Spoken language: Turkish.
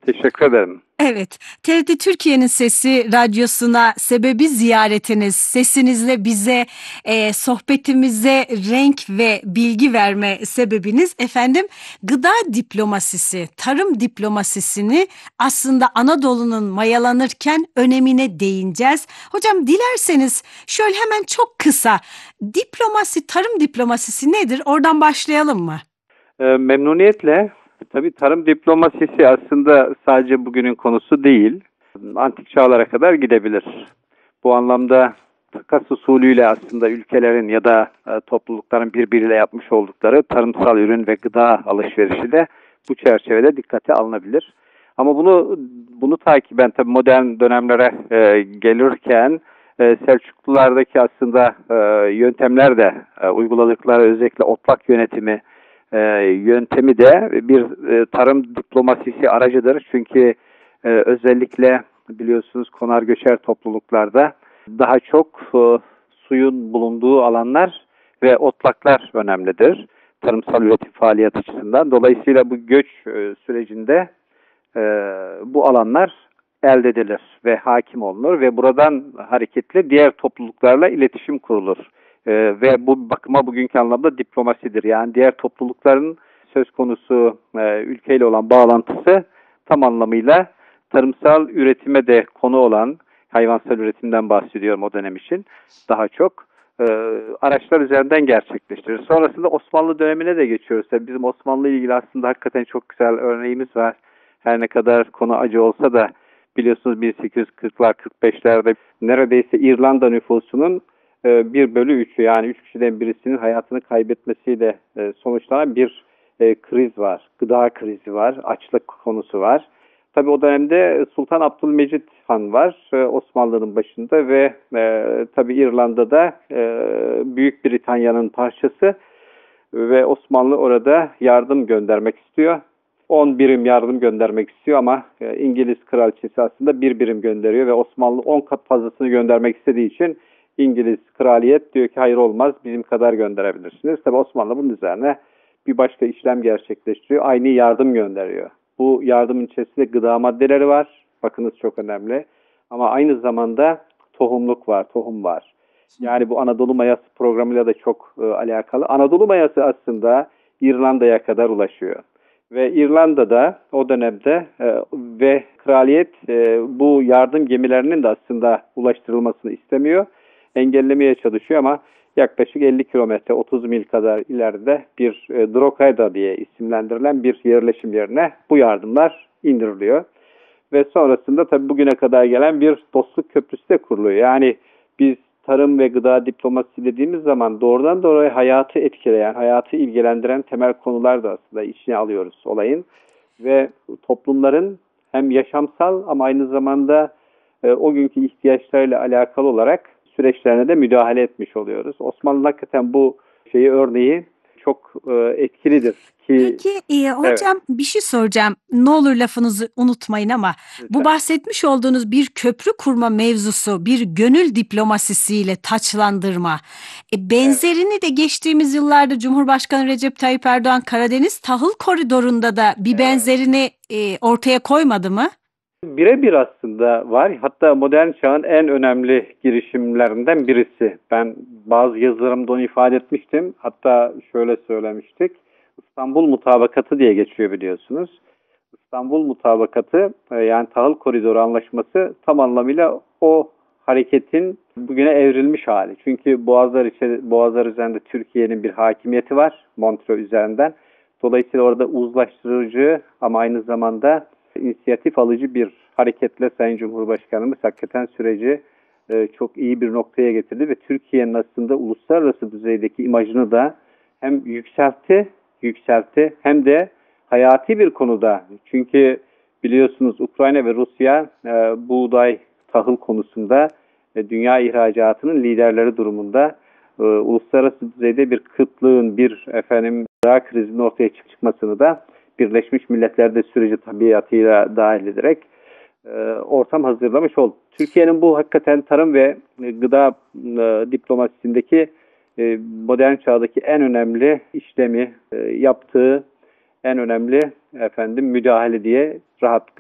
Teşekkür ederim. Evet, TRT Türkiye'nin Sesi Radyosu'na sebebi ziyaretiniz. Sesinizle bize, sohbetimize renk ve bilgi verme sebebiniz efendim gıda diplomasisi, tarım diplomasisini aslında Anadolu'nun mayalanırken önemine değineceğiz. Hocam dilerseniz şöyle hemen çok kısa diplomasi, tarım diplomasisi nedir? Oradan başlayalım mı? Memnuniyetle. Tabii tarım diplomasisi aslında sadece bugünün konusu değil. Antik çağlara kadar gidebilir. Bu anlamda takas usulüyle aslında ülkelerin ya da toplulukların birbiriyle yapmış oldukları tarımsal ürün ve gıda alışverişi de bu çerçevede dikkate alınabilir. Ama bunu takiben tabii modern dönemlere gelirken Selçuklulardaki aslında yöntemler de uyguladıkları özellikle otlak yönetimi yöntemi de bir tarım diplomasisi aracıdır. Çünkü özellikle biliyorsunuz konar göçer topluluklarda daha çok suyun bulunduğu alanlar ve otlaklar önemlidir. Tarımsal üretim faaliyet açısından. Dolayısıyla bu göç sürecinde e, bu alanlar elde edilir ve hakim olunur ve buradan hareketle diğer topluluklarla iletişim kurulur. Ve bu bakıma bugünkü anlamda diplomasidir. Yani diğer toplulukların söz konusu ülkeyle olan bağlantısı tam anlamıyla tarımsal üretime de konu olan, hayvansal üretimden bahsediyorum o dönem için daha çok e, araçlar üzerinden gerçekleştirir. Sonrasında Osmanlı dönemine de geçiyoruz. Tabii bizim Osmanlı ile ilgili aslında hakikaten çok güzel örneğimiz var. Her ne kadar konu acı olsa da biliyorsunuz 1840'lar 45'lerde neredeyse İrlanda nüfusunun 1/3'ü yani 3 kişiden birisinin hayatını kaybetmesiyle sonuçlanan bir kriz var. Gıda krizi var, açlık konusu var. Tabii o dönemde Sultan Abdülmecit Han var Osmanlı'nın başında ve tabii İrlanda'da Büyük Britanya'nın parçası ve Osmanlı orada yardım göndermek istiyor. 10 birim yardım göndermek istiyor ama İngiliz kraliçesi aslında 1 birim gönderiyor ve Osmanlı 10 kat fazlasını göndermek istediği için İngiliz kraliyet diyor ki hayır olmaz bizim kadar gönderebilirsiniz. Tabi Osmanlı bunun üzerine bir başka işlem gerçekleştiriyor. Aynı yardım gönderiyor. Bu yardımın içerisinde gıda maddeleri var. Bakınız çok önemli. Ama aynı zamanda tohumluk var, tohum var. Yani bu Anadolu Mayası programıyla da çok alakalı. Anadolu Mayası aslında İrlanda'ya kadar ulaşıyor. Ve İrlanda'da o dönemde ve kraliyet bu yardım gemilerinin de aslında ulaştırılmasını istemiyor. Engellemeye çalışıyor ama yaklaşık 50 kilometre 30 mil kadar ileride bir Drogheda diye isimlendirilen bir yerleşim yerine bu yardımlar indiriliyor. Ve sonrasında tabii bugüne kadar gelen bir dostluk köprüsü de kuruluyor. Yani biz tarım ve gıda diplomasisi dediğimiz zaman doğrudan doğruya hayatı etkileyen, hayatı ilgilendiren temel konular da aslında içine alıyoruz olayın. Ve toplumların hem yaşamsal ama aynı zamanda o günkü ihtiyaçlarıyla alakalı olarak süreçlerine de müdahale etmiş oluyoruz. Osmanlı hakikaten bu örneği çok etkilidir ki Peki evet hocam bir şey soracağım. Ne olur lafınızı unutmayın ama bu lütfen. bahsetmiş olduğunuz bir köprü kurma mevzusu, bir gönül diplomasisiyle taçlandırma. Evet. Benzerini de geçtiğimiz yıllarda Cumhurbaşkanı Recep Tayyip Erdoğan Karadeniz Tahıl Koridoru'nda da bir Evet. benzerini ortaya koymadı mı? Birebir aslında var. Hatta modern çağın en önemli girişimlerinden birisi. Ben bazı yazılarımda onu ifade etmiştim. Hatta şöyle söylemiştik. İstanbul Mutabakatı diye geçiyor biliyorsunuz. İstanbul Mutabakatı yani Tahıl Koridoru Anlaşması tam anlamıyla o hareketin bugüne evrilmiş hali. Çünkü Boğazlar üzerinde Türkiye'nin bir hakimiyeti var Montreux üzerinden. Dolayısıyla orada uzlaştırıcı ama aynı zamanda inisiyatif alıcı bir hareketle Sayın Cumhurbaşkanımız hakikaten süreci çok iyi bir noktaya getirdi ve Türkiye'nin aslında uluslararası düzeydeki imajını da hem yükseltti hem de hayati bir konuda. Çünkü biliyorsunuz Ukrayna ve Rusya buğday, tahıl konusunda dünya ihracatının liderleri durumunda uluslararası düzeyde bir kıtlığın, bir gıda krizinin ortaya çıkmasını da Birleşmiş Milletler'de süreci tabiatıyla dahil ederek ortam hazırlamış oldu. Türkiye'nin bu hakikaten tarım ve gıda diplomasisindeki modern çağdaki en önemli işlemi yaptığı en önemli müdahale diye rahatlıkla